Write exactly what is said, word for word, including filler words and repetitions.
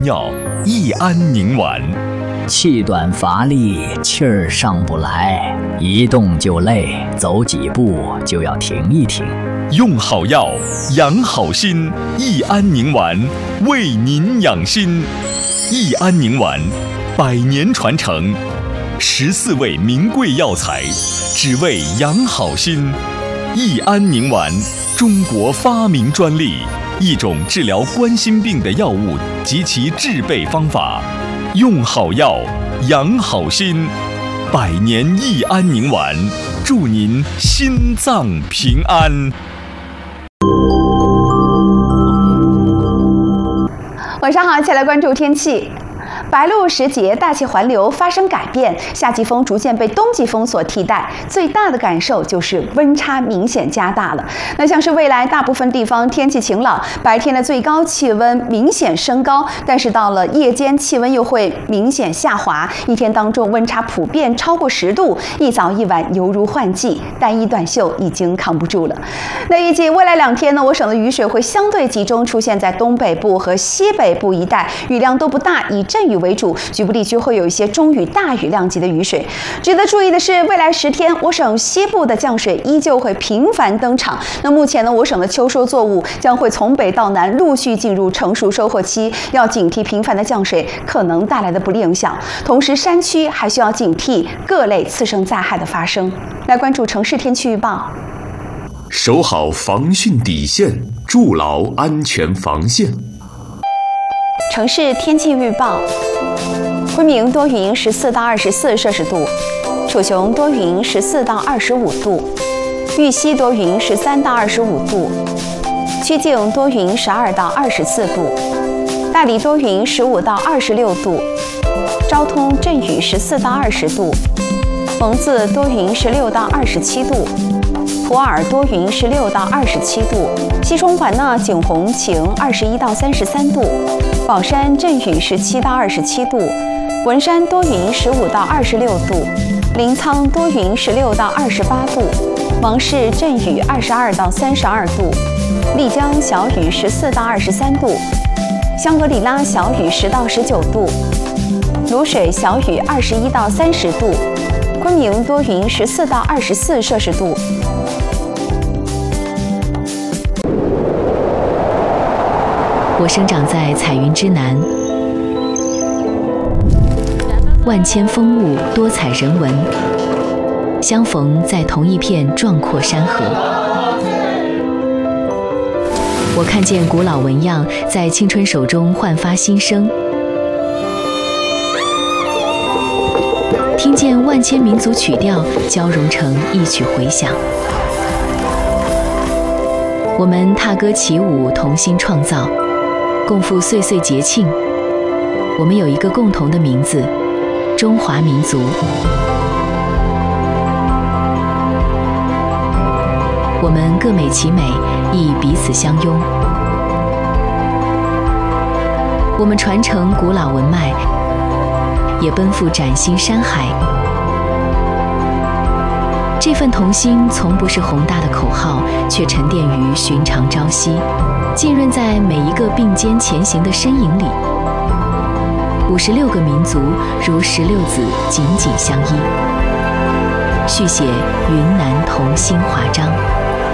药益安宁丸。 气短乏力，气儿上不来，一动就累，走几步就要停一停。 用好药，养好心，益安宁丸为您养心。益安宁丸，百年传承，十四味名贵药材，只为养好心。益安宁丸，中国发明专利，一种治疗冠心病的药物及其制备方法。用好药，养好心，百年益安宁丸，祝您心脏平安。 晚上好，一起来关注天气。白露时节，大气环流发生改变，夏季风逐渐被冬季风所替代。最大的感受就是温差明显加大了。那像是未来大部分地方天气晴朗，白天的最高气温明显升高，但是到了夜间气温又会明显下滑，一天当中温差普遍超过十度，一早一晚犹如换季，单衣短袖已经扛不住了。那预计未来两天呢，我省的雨水会相对集中出现在东北部和西北部一带，雨量都不大，以阵雨为主，局部地区会有一些中雨、大雨量级的雨水。值得注意的是，未来十天，我省西部的降水依旧会频繁登场。那目前呢，我省的秋收作物将会从北到南陆续进入成熟收获期，要警惕频繁的降水可能带来的不利影响。同时，山区还需要警惕各类次生灾害的发生。来关注城市天气预报。 守好防汛底线，筑牢安全防线。 城市天气预报：昆明多云，十四到二十四摄氏度；楚雄多云，十四到二十五度；玉溪多云，十三到二十五度；曲靖多云，十二到二十四度；大理多云，十五到二十六度；昭通阵雨，十四到二十度；蒙自多云，十六到二十七度；普洱多云，十六到二十七度；西双版纳景洪晴，二十一到三十三度；宝山阵雨，十七到二十七度；文山多云，十五到二十六度；临沧多云，十六到二十八度；芒市阵雨，二十二到三十二度；丽江小雨，十四到二十三度；香格里拉小雨，十到十九度；卤水小雨，二十一到三十度；昆明多云，十四到二十四摄氏度。 我生长在彩云之南，万千风物，多彩人文，相逢在同一片壮阔山河。我看见古老纹样在青春手中焕发新生，听见万千民族曲调交融成一曲回响。我们踏歌起舞，同心创造，共赴岁岁节庆。我们有一个共同的名字，中华民族。我们各美其美，亦彼此相拥。我们传承古老文脉，也奔赴崭新山海。这份同心从不是宏大的口号，却沉淀于寻常朝夕，浸润在每一个并肩前行的身影里。五十六个民族如石榴籽紧紧相依，续写云南同心华章。